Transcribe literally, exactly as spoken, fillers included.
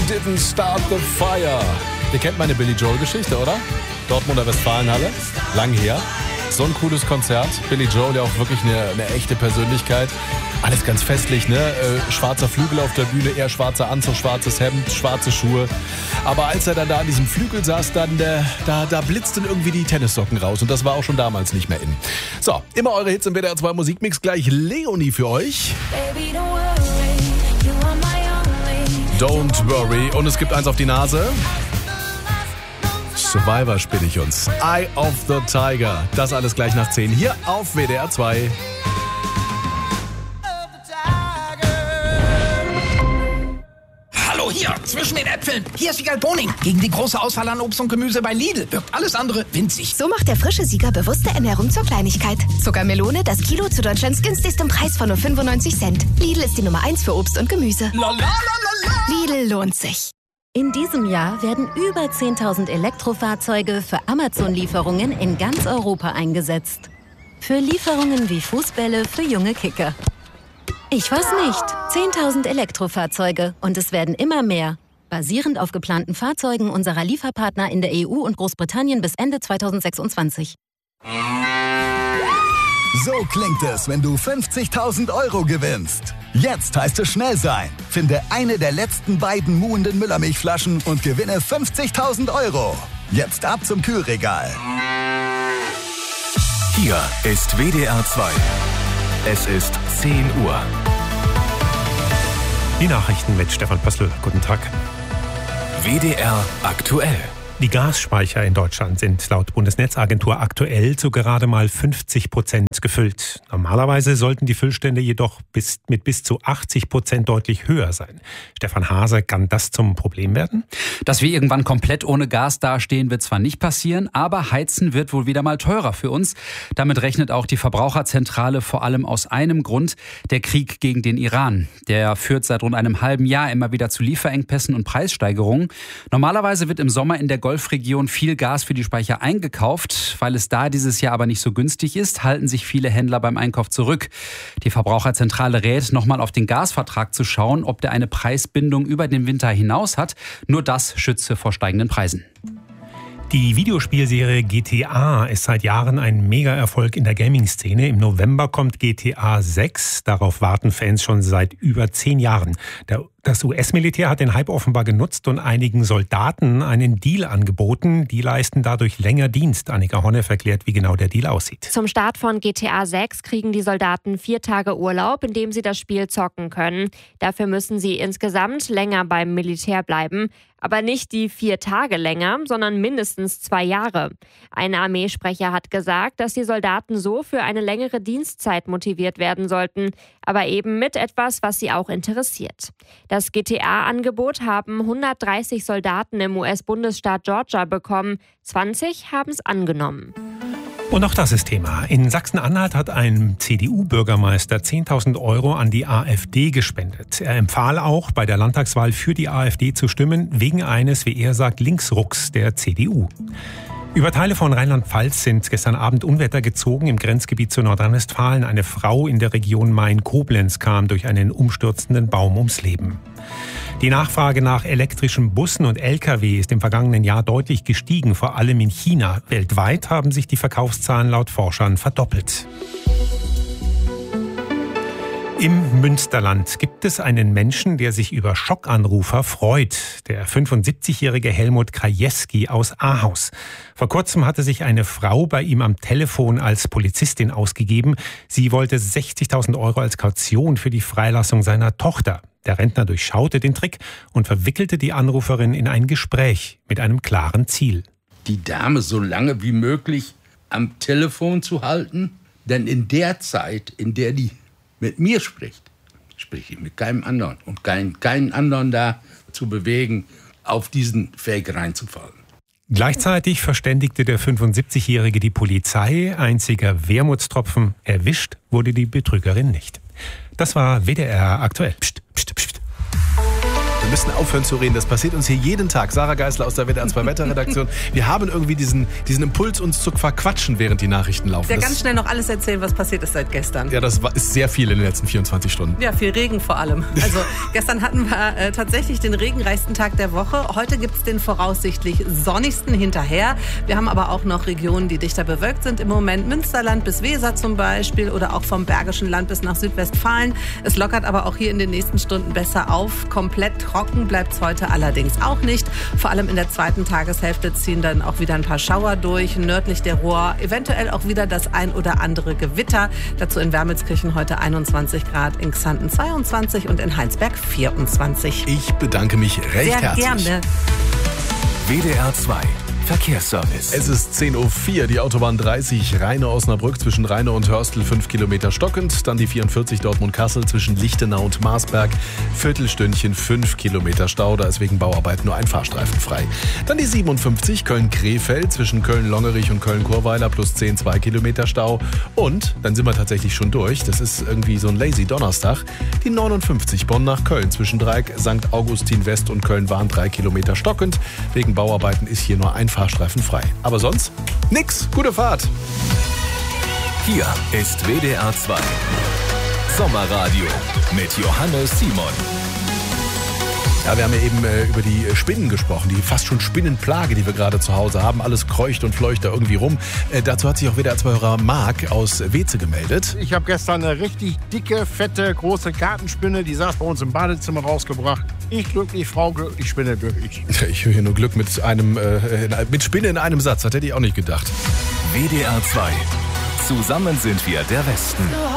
didn't start the fire. Ihr kennt meine Billy Joel-Geschichte, oder? Dortmunder Westfalenhalle, lang her. So ein cooles Konzert. Billy Joel, ja auch wirklich eine, eine echte Persönlichkeit. Alles ganz festlich, ne? Äh, schwarzer Flügel auf der Bühne, eher schwarzer Anzug, schwarzes Hemd, schwarze Schuhe. Aber als er dann da an diesem Flügel saß, dann äh, da, da blitzten irgendwie die Tennissocken raus. Und das war auch schon damals nicht mehr in. So, immer eure Hits im W D R zwei Musikmix. Gleich Leonie für euch. Baby, don't worry, you are my only. Don't worry. Und es gibt eins auf die Nase. Survivor spiele ich uns. Eye of the Tiger. Das alles gleich nach zehn hier auf W D R zwei. Hallo hier, zwischen den Äpfeln. Hier ist Wiegald Boning. Gegen die große Auswahl an Obst und Gemüse bei Lidl wirkt alles andere winzig. So macht der frische Sieger bewusste Ernährung zur Kleinigkeit. Zuckermelone, das Kilo zu Deutschlands günstigstem Preis von nur fünfundneunzig Cent. Lidl ist die Nummer eins für Obst und Gemüse. La, la, la, la, la. Lidl lohnt sich. In diesem Jahr werden über zehntausend Elektrofahrzeuge für Amazon-Lieferungen in ganz Europa eingesetzt. Für Lieferungen wie Fußbälle für junge Kicker. Ich weiß nicht. zehntausend Elektrofahrzeuge und es werden immer mehr. Basierend auf geplanten Fahrzeugen unserer Lieferpartner in der E U und Großbritannien bis Ende zweitausendsechsundzwanzig. So klingt es, wenn du fünfzigtausend Euro gewinnst. Jetzt heißt es schnell sein. Finde eine der letzten beiden muhenden Müllermilchflaschen und gewinne fünfzigtausend Euro. Jetzt ab zum Kühlregal. Hier ist W D R zwei. Es ist zehn Uhr. Die Nachrichten mit Stefan Pössl. Guten Tag. W D R aktuell. Die Gasspeicher in Deutschland sind laut Bundesnetzagentur aktuell zu gerade mal fünfzig Prozent gefüllt. Normalerweise sollten die Füllstände jedoch bis, mit bis zu achtzig Prozent deutlich höher sein. Stefan Hase, kann das zum Problem werden? Dass wir irgendwann komplett ohne Gas dastehen, wird zwar nicht passieren, aber Heizen wird wohl wieder mal teurer für uns. Damit rechnet auch die Verbraucherzentrale vor allem aus einem Grund: der Krieg gegen den Iran. Der führt seit rund einem halben Jahr immer wieder zu Lieferengpässen und Preissteigerungen. Normalerweise wird im Sommer in der Golfregion viel Gas für die Speicher eingekauft. Weil es da dieses Jahr aber nicht so günstig ist, halten sich viele Händler beim Einkauf zurück. Die Verbraucherzentrale rät, nochmal auf den Gasvertrag zu schauen, ob der eine Preisbindung über den Winter hinaus hat. Nur das schütze vor steigenden Preisen. Die Videospielserie G T A ist seit Jahren ein Mega-Erfolg in der Gaming-Szene. Im November kommt G T A sechs. Darauf warten Fans schon seit über zehn Jahren. Der Das U S-Militär hat den Hype offenbar genutzt und einigen Soldaten einen Deal angeboten. Die leisten dadurch länger Dienst. Annika Honneff erklärt, wie genau der Deal aussieht. Zum Start von G T A sechs kriegen die Soldaten vier Tage Urlaub, in dem sie das Spiel zocken können. Dafür müssen sie insgesamt länger beim Militär bleiben. Aber nicht die vier Tage länger, sondern mindestens zwei Jahre. Ein Armeesprecher hat gesagt, dass die Soldaten so für eine längere Dienstzeit motiviert werden sollten, aber eben mit etwas, was sie auch interessiert. Das G T A-Angebot haben hundertdreißig Soldaten im U S-Bundesstaat Georgia bekommen. zwanzig haben es angenommen. Und auch das ist Thema. In Sachsen-Anhalt hat ein C D U-Bürgermeister zehntausend Euro an die AfD gespendet. Er empfahl auch, bei der Landtagswahl für die AfD zu stimmen, wegen eines, wie er sagt, Linksrucks der C D U. Über Teile von Rheinland-Pfalz sind gestern Abend Unwetter gezogen im Grenzgebiet zu Nordrhein-Westfalen. Eine Frau in der Region Main-Koblenz kam durch einen umstürzenden Baum ums Leben. Die Nachfrage nach elektrischen Bussen und L K W ist im vergangenen Jahr deutlich gestiegen, vor allem in China. Weltweit haben sich die Verkaufszahlen laut Forschern verdoppelt. Im Münsterland gibt es einen Menschen, der sich über Schockanrufer freut. Der fünfundsiebzigjährige Helmut Krajewski aus Ahaus. Vor kurzem hatte sich eine Frau bei ihm am Telefon als Polizistin ausgegeben. Sie wollte sechzigtausend Euro als Kaution für die Freilassung seiner Tochter. Der Rentner durchschaute den Trick und verwickelte die Anruferin in ein Gespräch mit einem klaren Ziel. Die Dame so lange wie möglich am Telefon zu halten, denn in der Zeit, in der die mit mir spricht, spreche ich mit keinem anderen und keinen, keinen anderen da zu bewegen, auf diesen Fake reinzufallen. Gleichzeitig verständigte der fünfundsiebzigjährige die Polizei. Einziger Wermutstropfen: erwischt wurde die Betrügerin nicht. Das war W D R aktuell. Psst, psst, psst. Wir müssen aufhören zu reden. Das passiert uns hier jeden Tag. Sarah Geisler aus der W D R zwei Wetterredaktion. Wir haben irgendwie diesen, diesen Impuls, uns zu verquatschen, während die Nachrichten laufen. Ja, Das- ganz schnell noch alles erzählen, was passiert ist seit gestern. Ja, das war, ist sehr viel in den letzten vierundzwanzig Stunden. Ja, viel Regen vor allem. Also gestern hatten wir äh, tatsächlich den regenreichsten Tag der Woche. Heute gibt es den voraussichtlich sonnigsten hinterher. Wir haben aber auch noch Regionen, die dichter bewölkt sind im Moment. Münsterland bis Weser zum Beispiel oder auch vom Bergischen Land bis nach Südwestfalen. Es lockert aber auch hier in den nächsten Stunden besser auf. Komplett trocken bleibt es heute allerdings auch nicht. Vor allem in der zweiten Tageshälfte ziehen dann auch wieder ein paar Schauer durch. Nördlich der Ruhr eventuell auch wieder das ein oder andere Gewitter. Dazu in Wermelskirchen heute einundzwanzig Grad, in Xanten zweiundzwanzig und in Heinsberg vierundzwanzig. Ich bedanke mich recht Sehr herzlich. gerne. W D R zwei Verkehrsservice. Es ist zehn Uhr vier, die Autobahn dreißig Rheine-Osnabrück zwischen Rheine und Hörstel fünf Kilometer stockend. Dann die vierundvierzig Dortmund-Kassel zwischen Lichtenau und Marsberg. Viertelstündchen fünf Kilometer Stau, da ist wegen Bauarbeit nur ein Fahrstreifen frei. Dann die siebenundfünfzig Köln-Krefeld zwischen Köln-Longerich und Köln-Chorweiler plus zehn, zwei Kilometer Stau. Und dann sind wir tatsächlich schon durch. Das ist irgendwie so ein lazy Donnerstag. Die neunundfünfzig Bonn nach Köln zwischen Dreieck, Sankt Augustin West und Köln-Wahn drei Kilometer stockend. Wegen Bauarbeiten ist hier nur ein Fahrstreifen frei. Aber sonst nix. Gute Fahrt. Hier ist W D R zwei Sommerradio mit Johannes Simon. Ja, wir haben ja eben äh, über die Spinnen gesprochen, die fast schon Spinnenplage, die wir gerade zu Hause haben. Alles kreucht und fleucht da irgendwie rum. Äh, dazu hat sich auch W D R zwei-Hörer Marc aus Weze gemeldet. Ich habe gestern eine richtig dicke, fette, große Gartenspinne, die saß bei uns im Badezimmer rausgebracht. Ich glücklich, Frau glücklich, Spinne glücklich. Ich höre hier nur Glück mit einem äh, mit Spinne in einem Satz. Das hätte ich auch nicht gedacht. W D R zwei. Zusammen sind wir der Westen.